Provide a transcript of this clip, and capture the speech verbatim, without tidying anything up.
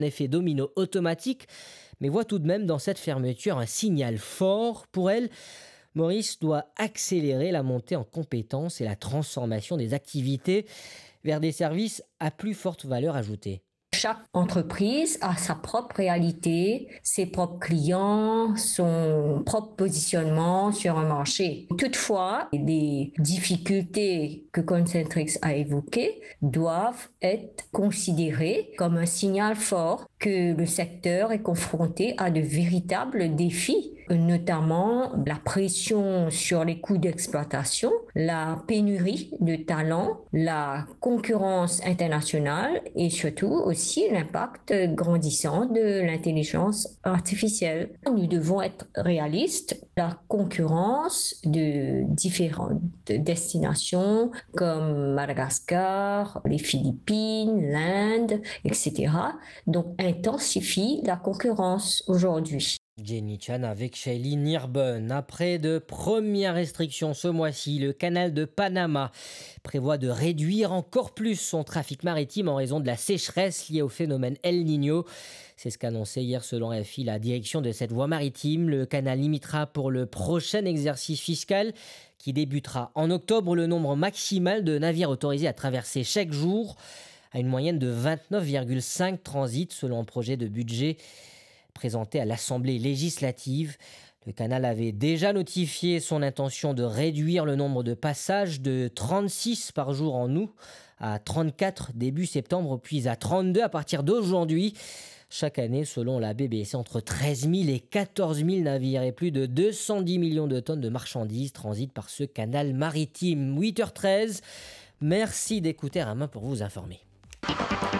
un effet domino automatique, mais voit tout de même dans cette fermeture un signal fort. Pour elle, Maurice doit accélérer la montée en compétences et la transformation des activités vers des services à plus forte valeur ajoutée. Chaque entreprise a sa propre réalité, ses propres clients, son propre positionnement sur un marché. Toutefois, les difficultés que Concentrix a évoquées doivent être considérées comme un signal fort que le secteur est confronté à de véritables défis, notamment la pression sur les coûts d'exploitation, la pénurie de talents, la concurrence internationale et surtout aussi l'impact grandissant de l'intelligence artificielle. Nous devons être réalistes. La concurrence de différentes destinations comme Madagascar, les Philippines, l'Inde, et cetera, donc intensifie la concurrence aujourd'hui. Jenny Chan avec Shailene Nirbonne. Après de premières restrictions ce mois-ci, le canal de Panama prévoit de réduire encore plus son trafic maritime en raison de la sécheresse liée au phénomène El Niño. C'est ce qu'annonçait hier selon F I la direction de cette voie maritime. Le canal limitera pour le prochain exercice fiscal qui débutera en octobre le nombre maximal de navires autorisés à traverser chaque jour à une moyenne de vingt-neuf virgule cinq transits selon un projet de budget présenté à l'Assemblée législative. Le canal avait déjà notifié son intention de réduire le nombre de passages de trente-six par jour en août à trente-quatre début septembre, puis à trente-deux à partir d'aujourd'hui. Chaque année, selon la B B C, entre treize mille et quatorze mille navires et plus de deux cent dix millions de tonnes de marchandises transitent par ce canal maritime. huit heures treize, merci d'écouter à main pour vous informer.